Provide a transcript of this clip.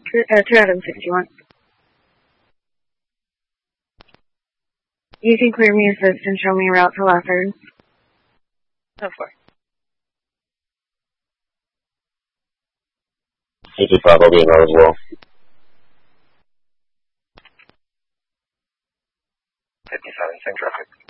2 out of 61. You can clear me assist and show me a route to Lefford. Of course. 55 will be in there as well. 57, same traffic.